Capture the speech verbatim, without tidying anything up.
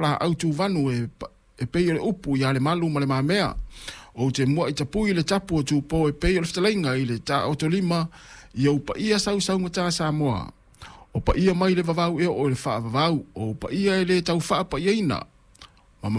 la au tu vanu e e pe le upu ya le malu ma le mamea o te mo i tapu i le tapu o tu po e pe le ftalenga i le ta o to lima i o pa ia sau sau ngata sa moa o pa ia mai le vavau e o le fa vavau o pa ia le tau fa pa ina